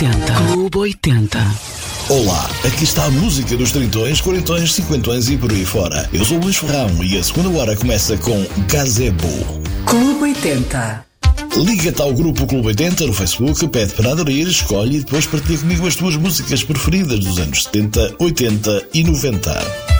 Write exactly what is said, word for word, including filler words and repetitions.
oitenta. Clube oitenta. Olá, aqui está a música dos trintões, quarentões, cinquentões e por aí fora. Eu sou o Luís Ferrão e a segunda hora começa com Gazebo. Clube oitenta. Liga-te ao grupo Clube oitenta no Facebook, pede para aderir, escolhe e depois partilha comigo as tuas músicas preferidas dos anos setenta, oitenta e noventa.